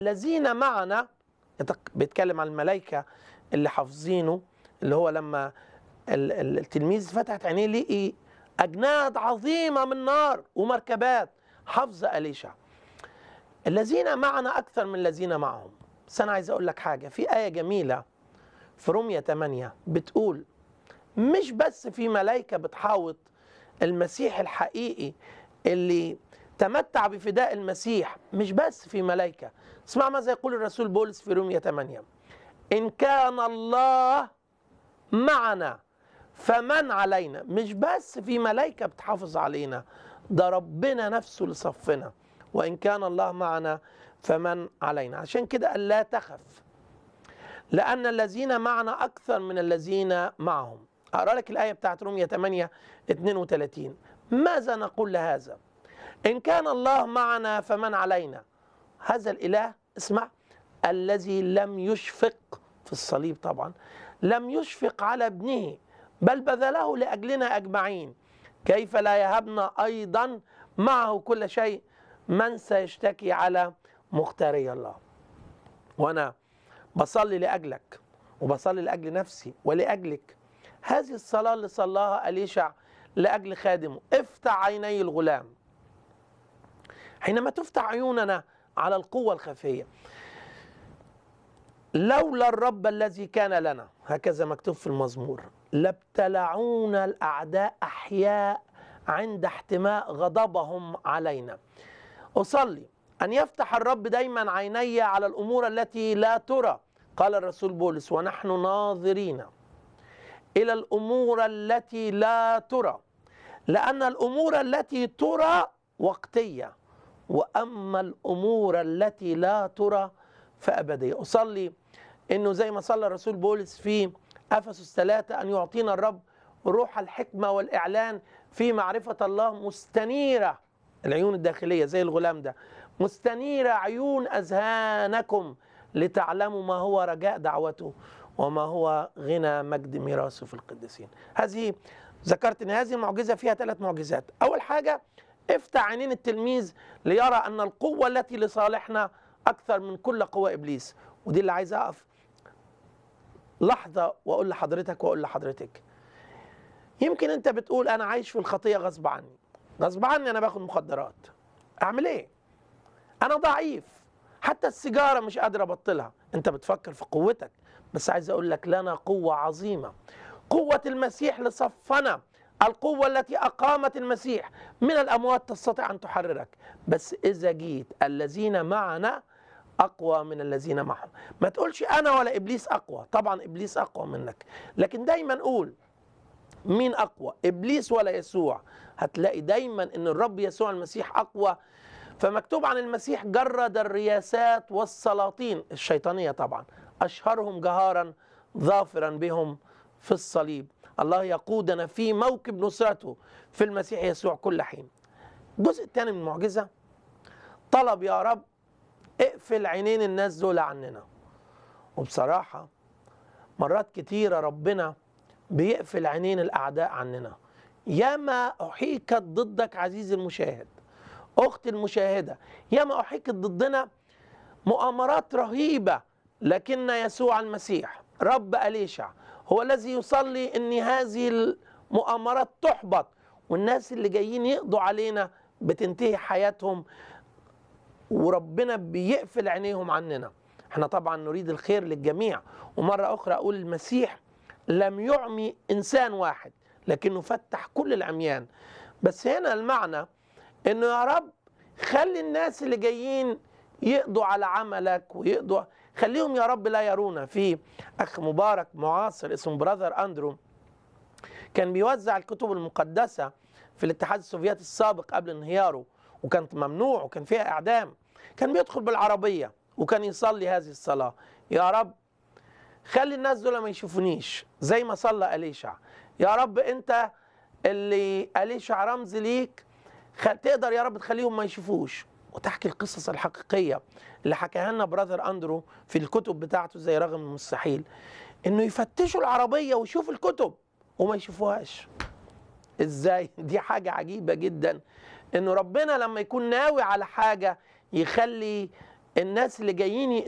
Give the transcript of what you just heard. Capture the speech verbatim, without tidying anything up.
الذين معنا بيتكلم عن الملائكة اللي حافظينه، اللي هو لما التلميذ فتحت عينيه لقي أجناد عظيمة من نار ومركبات حافظة أليشع. الذين معنا أكثر من الذين معهم. بس أنا عايز أقول لك حاجة، في آية جميلة في رومية ثمانية بتقول مش بس في ملائكة بتحاوط المسيح الحقيقي اللي تمتع بفداء المسيح، مش بس في ملائكة. اسمع ماذا يقول الرسول بولس في رومية ثمانية: إن كان الله معنا فمن علينا. مش بس في ملائكة بتحافظ علينا، ده ربنا نفسه اللي صفنا. وإن كان الله معنا فمن علينا. عشان كده قال لا تخف لأن الذين معنا أكثر من الذين معهم. أقرأ لك الآية بتاعت رومية ثمانية اثنين وثلاثين. ماذا نقول لهذا؟ إن كان الله معنا فمن علينا. هذا الإله، اسمع، الذي لم يشفق في الصليب، طبعا لم يشفق على ابنه بل بذله لأجلنا أجمعين، كيف لا يهبنا أيضا معه كل شيء؟ من سيشتكي على مختاري الله؟ وأنا بصلي لأجلك وبصلي لأجل نفسي ولأجلك هذه الصلاة اللي صلاها أليشع لأجل خادمه: افتح عيني الغلام. حينما تفتح عيوننا على القوة الخفية، لولا الرب الذي كان لنا، هكذا مكتوب في المزمور، لابتلعونا الأعداء أحياء عند احتماء غضبهم علينا. أصلي أن يفتح الرب دايما عيني على الأمور التي لا ترى، قال الرسول بولس: ونحن ناظرين إلى الأمور التي لا ترى، لأن الأمور التي ترى وقتية، وأما الأمور التي لا ترى فأبدية. أصلي إنه زي ما صلى الرسول بولس في أفسس ثلاثة أن يعطينا الرب روح الحكمة والإعلان في معرفة الله، مستنيرة العيون الداخلية زي الغلام ده، مستنيرة عيون أذهانكم لتعلموا ما هو رجاء دعوته وما هو غنى مجد ميراثه في القديسين. هذه ذكرت ان هذه المعجزة فيها ثلاث معجزات. أول حاجة، افتح عينين التلميذ ليرى أن القوة التي لصالحنا أكثر من كل قوة إبليس. ودي اللي عايز أقف لحظة وأقول لحضرتك وأقول لحضرتك، يمكن أنت بتقول أنا عايش في الخطية غصب عني، غصب عني أنا باخد مخدرات، أعمل إيه؟ أنا ضعيف، حتى السيجارة مش قادر أبطلها. أنت بتفكر في قوتك، بس عايز أقول لك لنا قوة عظيمة، قوة المسيح لصفنا، القوة التي أقامت المسيح من الأموات تستطيع أن تحررك. بس إذا جيت الذين معنا أقوى من الذين معهم. ما تقولش أنا ولا إبليس أقوى، طبعا إبليس أقوى منك، لكن دايما قول مين أقوى، إبليس ولا يسوع؟ هتلاقي دايما أن الرب يسوع المسيح أقوى. فمكتوب عن المسيح: جرد الرياسات والسلاطين الشيطانية، طبعا أشهرهم جهارا ظافرا بهم في الصليب. الله يقودنا في موكب نصرته في المسيح يسوع كل حين. الجزء الثاني من المعجزة، طلب يا رب اقفل عينين الناس دول عننا. وبصراحة مرات كتيرة ربنا بيقفل عينين الأعداء عننا. ياما أحيكت ضدك عزيزي المشاهد، أختي المشاهدة، ياما أحيكت ضدنا مؤامرات رهيبة، لكن يسوع المسيح رب أليشع هو الذي يصلي أن هذه المؤامرات تحبط، والناس اللي جايين يقضوا علينا بتنتهي حياتهم، وربنا بيقفل عينيهم عننا. احنا طبعا نريد الخير للجميع. ومرة أخرى أقول المسيح لم يعمي إنسان واحد، لكنه فتح كل العميان. بس هنا المعنى إنه يا رب خلي الناس اللي جايين يقضوا على عملك ويقضوا، خليهم يا رب لا يرونا. في أخ مبارك معاصر اسمه براذر أندرو، كان بيوزع الكتب المقدسة في الاتحاد السوفيتي السابق قبل انهياره، وكانت ممنوع وكان فيها إعدام. كان بيدخل بالعربية وكان يصلي هذه الصلاة: يا رب خلي الناس دول ما يشوفونيش، زي ما صلى أليشع. يا رب أنت اللي أليشع رمز ليك، تقدر يا رب تخليهم ما يشوفوش. وتحكي القصص الحقيقية اللي حكاها لنا براذر أندرو في الكتب بتاعته زي رغم المستحيل، إنه يفتشوا العربية ويشوفوا الكتب وما يشوفوهاش. إزاي؟ دي حاجة عجيبة جدا، إنه ربنا لما يكون ناوي على حاجة يخلي الناس اللي جايين